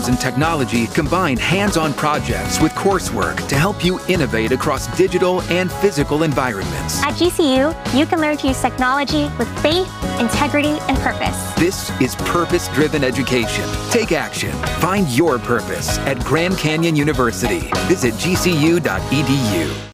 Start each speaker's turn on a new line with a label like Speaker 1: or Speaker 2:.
Speaker 1: programs and technology combine hands-on projects with coursework to help you innovate across digital and physical environments.
Speaker 2: At GCU, you can learn to use technology with faith, integrity, and purpose.
Speaker 1: This is purpose-driven education. Take action. Find your purpose at Grand Canyon University. Visit gcu.edu.